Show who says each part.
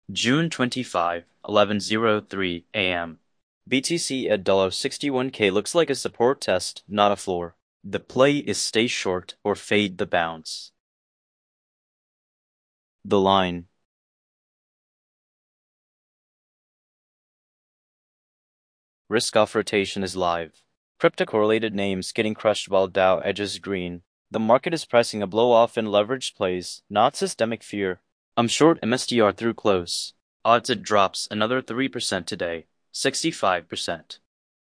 Speaker 1: June 25, 11:03 a.m. BTC at $61K looks like a support test, not a floor. The play is stay short or fade the bounce. The line. Risk-off rotation is live. Crypto-correlated names getting crushed while Dow edges green. The market is pricing a blow-off in leveraged plays, not systemic fear. I'm short MSTR through close. Odds it drops another 3% today. 65%.